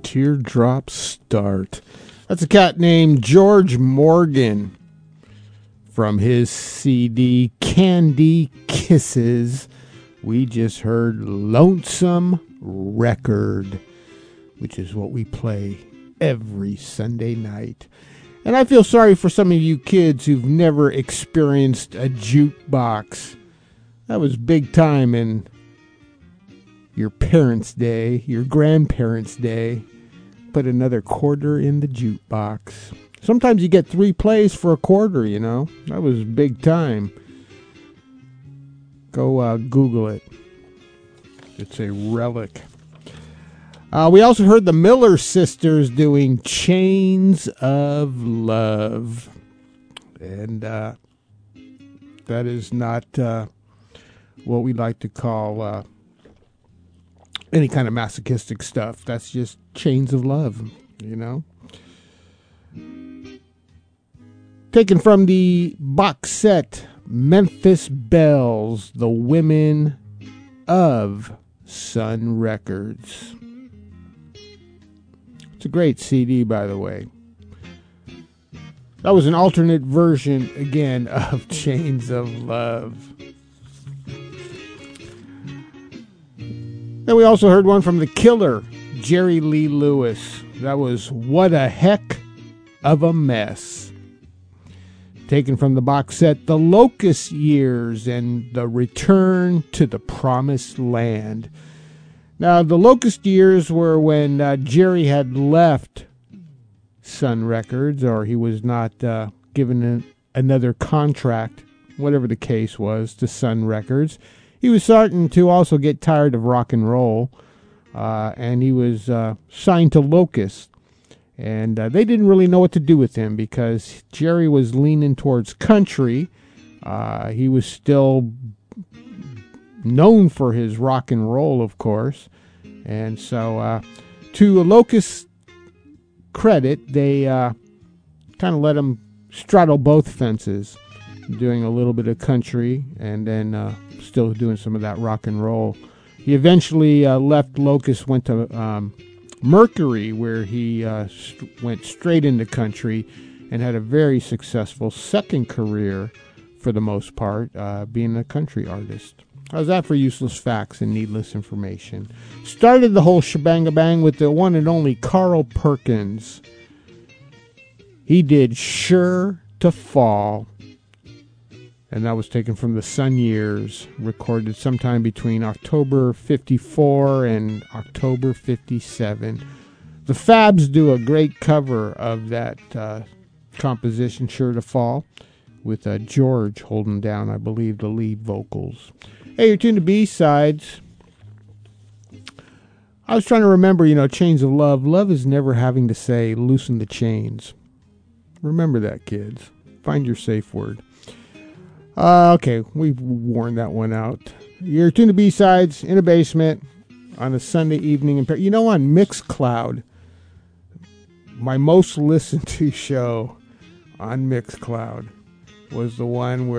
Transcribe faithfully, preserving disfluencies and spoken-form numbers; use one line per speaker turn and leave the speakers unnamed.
Teardrop Start. That's a cat named George Morgan from his C D Candy Kisses. We just heard Lonesome Record, which is what we play every Sunday night. And I feel sorry for some of you kids who've never experienced a jukebox. That was big time in your parents' day, your grandparents' day. Put another quarter in the jukebox. Sometimes you get three plays for a quarter, you know. That was big time. Go uh, Google it. It's a relic. Uh, we also heard the Miller Sisters doing Chains of Love. And uh, that is not uh, what we like to call uh, any kind of masochistic stuff. That's just Chains of Love, you know. Taken from the box set Memphis Bells, The Women of Sun Records. It's a great C D, by the way. That was an alternate version, again, of Chains of Love. Then we also heard one from The Killer, Jerry Lee Lewis. That was What a Heck of a Mess. Taken from the box set The Locust Years and The Return to the Promised Land. Now, the Locust Years were when uh, Jerry had left Sun Records, or he was not uh, given an, another contract, whatever the case was, to Sun Records. He was starting to also get tired of rock and roll, uh, and he was uh, signed to Locust. And uh, they didn't really know what to do with him because Jerry was leaning towards country. Uh, he was still known for his rock and roll, of course. And so, uh, to Locust's credit, they uh, kind of let him straddle both fences, doing a little bit of country and then uh, still doing some of that rock and roll. He eventually uh, left Locust, went to um, Mercury, where he uh, st- went straight into country and had a very successful second career, for the most part, uh, being a country artist. How's that for useless facts and needless information? Started the whole shebang-a-bang with the one and only Carl Perkins. He did Sure to Fall, and that was taken from the Sun Years, recorded sometime between October fifty-four and October fifty-seven. The Fabs do a great cover of that uh, composition, Sure to Fall, with uh, George holding down, I believe, the lead vocals. Hey, you're tuned to B-Sides. I was trying to remember, you know, Chains of Love. Love is never having to say, loosen the chains. Remember that, kids. Find your safe word. Uh, okay, we've worn that one out. You're tuned to B-Sides in a basement on a Sunday evening. In Par- you know, on Mixcloud, my most listened to show on Mixcloud was the one where